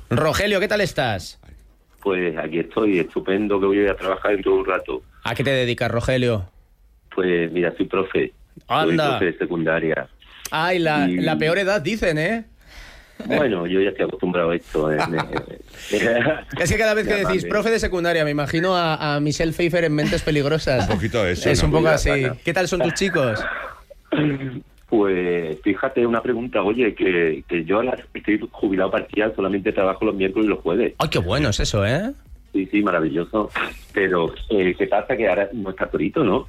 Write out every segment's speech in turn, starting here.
Rogelio, ¿qué tal estás? Pues aquí estoy, estupendo, que voy a ir a trabajar dentro de un rato. ¿A qué te dedicas, Rogelio? Pues mira, soy profe. Anda. Soy profe de secundaria. Ay, la peor edad, dicen, ¿eh? Bueno, yo ya estoy acostumbrado a esto. Es que cada vez que decís profe de secundaria, me imagino a Michelle Pfeiffer en Mentes Peligrosas. Un poquito eso, Es ¿no? un poco Mira, así. Ana. ¿Qué tal son tus chicos? Pues fíjate, una pregunta, oye, que yo estoy jubilado parcial, solamente trabajo los miércoles y los jueves. Ay, qué bueno es eso, ¿eh? Sí, maravilloso. Pero, ¿qué pasa? Que ahora no está Torito, ¿no?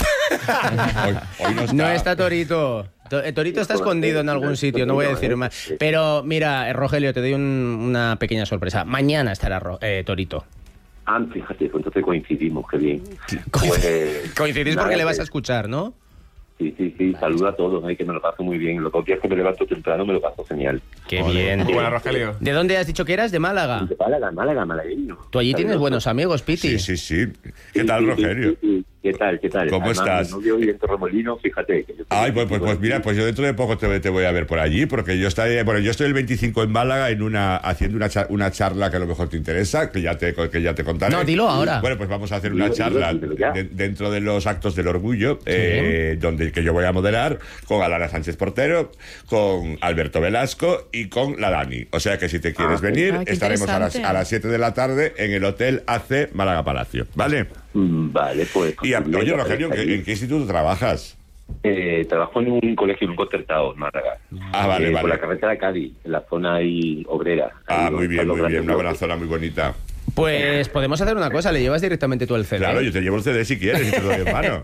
Hoy no está. No está Torito. Torito está escondido en algún sitio, no voy a decir más. Pero mira, Rogelio, te doy una pequeña sorpresa. Mañana estará Torito. Ah, fíjate, pues entonces coincidimos, qué bien. Coincidís porque nada, le vas a que- escuchar, ¿no? Sí, saluda a todos, que me lo paso muy bien. Los 2 días que me levanto temprano me lo paso genial. Qué bien. Buena, Rogelio. ¿De dónde has dicho que eras? ¿De Málaga? De Málaga, malagueño. Tú allí tienes buenos amigos, Piti. Sí. ¿Qué tal, Rogelio? Sí. ¿Qué tal? ¿Cómo Además, estás? Mi novio vive en Torremolinos, fíjate. Que yo Ay, pues mira, pues yo dentro de poco te voy a ver por allí, porque yo estoy el 25 en Málaga haciendo una charla que a lo mejor te interesa, que ya te contaré. No, dilo ahora. Bueno, pues vamos a hacer una Dilo charla ya. dentro de los actos del orgullo, que yo voy a moderar con Alana Sánchez Portero, con Alberto Velasco y con la Dani. O sea que si te quieres venir, qué estaremos interesante. a las 7 de la tarde en el Hotel AC Málaga Palacio, ¿vale? Vale, pues... Y oye, Rogelio, ¿en qué instituto trabajas? Trabajo en un colegio, en un concertado en Málaga. Ah, vale. Por la carretera de Cádiz, en la zona ahí obrera. Ah, Ahí muy donde bien, están los una grandes buena bloques. zona muy bonita. Pues podemos hacer una cosa, le llevas directamente tú el CD. Claro, yo te llevo el CD si quieres y te lo doy en mano.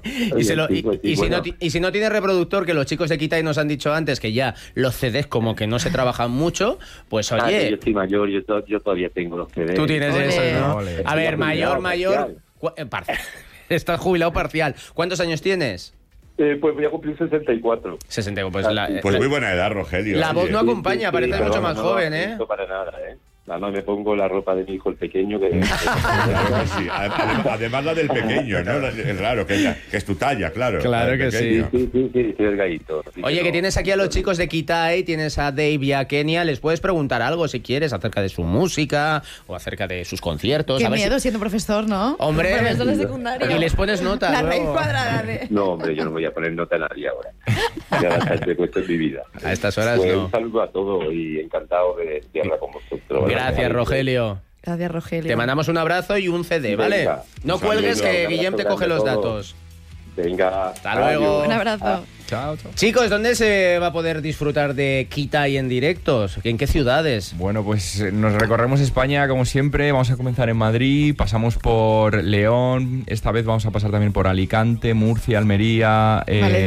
Y si no tiene reproductor, que los chicos de Kitai nos han dicho antes que ya los CDs como que no se trabajan mucho, pues Que yo oye, estoy mayor, yo todavía tengo los CDs. tú tienes Ole. eso, ¿no? Ole. A ver, mayor, Parcial. parcial. Estás jubilado parcial. ¿Cuántos años tienes? Pues voy a cumplir 64. 60, pues Pues muy buena edad, Rogelio. la voz oye. no acompaña, parece pero mucho vamos, más no joven, ¿eh? necesito para nada, Además me pongo la ropa de mi hijo el pequeño que... Claro que sí. Además la del pequeño, ¿no? El raro, que es tu talla, claro. Claro El que pequeño. Sí, estoy delgadito. Así Oye, que no. tienes aquí a los chicos de Kitai, tienes a Dave y a Kenia, les puedes preguntar algo si quieres acerca de su música o acerca de sus conciertos. Qué a ver si- miedo siendo profesor, ¿no? Hombre, Profesor de secundaria. y les pones nota La raíz luego. cuadrada de... No, hombre, yo no voy a poner nota a nadie ahora. Ya bastante puesto en mi vida. A estas horas Pues no. un saludo a todos y encantado de hablar con vosotros. Gracias, Rogelio. Gracias, Rogelio. Te mandamos un abrazo y un CD, ¿vale? Venga. No Un saludo, cuelgues un que abrazo Guillem te grande coge a los todos. datos. Venga. Hasta luego. Un abrazo. Chao. Chicos, ¿dónde se va a poder disfrutar de Kitai en directos? ¿En qué ciudades? Bueno, pues nos recorremos España como siempre. Vamos a comenzar en Madrid, pasamos por León. Esta vez vamos a pasar también por Alicante, Murcia, Almería,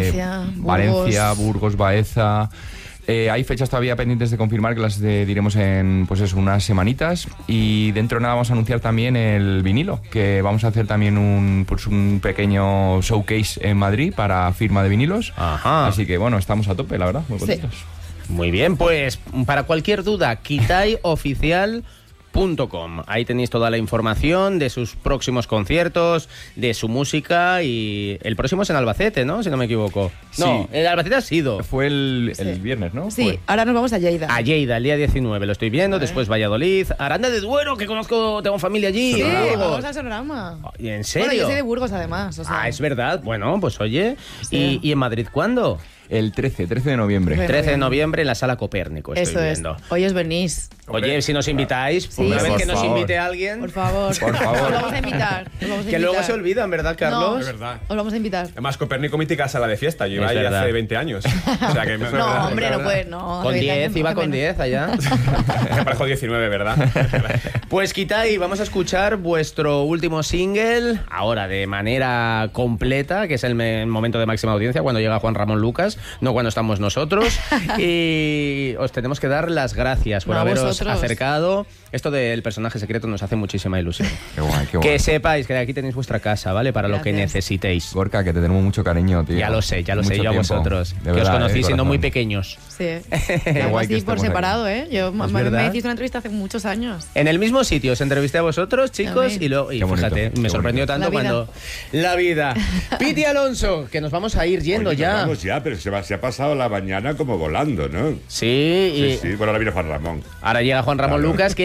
Valencia, Burgos, Baeza. Hay fechas todavía pendientes de confirmar que las diremos en pues eso, unas semanitas. Y dentro de nada vamos a anunciar también el vinilo, que vamos a hacer también un pequeño showcase en Madrid para firma de vinilos. Ajá. Así que bueno, estamos a tope, la verdad, muy contentos. Muy bien, pues para cualquier duda, kitaiOficial.com. Ahí tenéis toda la información de sus próximos conciertos, de su música, y el próximo es en Albacete, ¿no? Si no me equivoco. No, Sí. el Albacete ha sido. Fue el Sí. viernes, ¿no? Sí, Fue. ahora nos vamos a Lleida. A Lleida, el día 19, lo estoy viendo, después Valladolid, Aranda de Duero, que conozco, tengo familia allí. Sí, amigos. vamos al Sonorama. ¿En Bueno, serio? yo soy de Burgos, además. O sea, Ah, es verdad. Bueno, pues oye. Sí. ¿Y en Madrid cuándo? El 13 de noviembre. Bien. 13 de noviembre en la Sala Copérnico, estoy Eso es. viendo. Hoy os venís. Oye, si nos invitáis, Sí, una vez por que nos favor. invite alguien, Por favor. Por favor. Os vamos a invitar. os vamos a que luego invitar. se olvidan, ¿verdad, Carlos? No, Es verdad. os vamos a invitar. Además, Copérnico mítica sala de fiesta. Yo iba Es ahí verdad. hace 20 años. O sea que No, hombre, no puedes, no. Con de 10, verdad, iba que con menos. 10 allá. Me parejo 19, ¿verdad? Pues Kitai, vamos a escuchar vuestro último single, ahora de manera completa, que es el momento de máxima audiencia, cuando llega Juan Ramón Lucas, no cuando estamos nosotros. Y os tenemos que dar las gracias por No, a haberos vosotros. acercado. Esto del personaje secreto nos hace muchísima ilusión. Qué guay, qué guay. Que sepáis que aquí tenéis vuestra casa, ¿vale? Para lo que Gracias. necesitéis. Gorka, que te tenemos mucho cariño, tío. Ya lo sé, Mucho yo a tiempo. vosotros. De Que os verdad, conocí siendo corazón. muy pequeños. Sí. Qué Algo guay que así por estemos separado, ¿eh? Yo me verdad? hiciste una entrevista hace muchos años. En el mismo sitio os entrevisté a vosotros, chicos, También. y luego, y Qué bonito, fíjate, me qué sorprendió bonito. tanto La vida. cuando... La vida. Piti Alonso, que nos vamos a ir yendo Oye, ya. Vamos ya, pero se ha pasado la mañana como volando, ¿no? Sí, y Sí. Bueno, ahora viene Juan Ramón. ahora llega Juan Ramón Claro. Lucas, que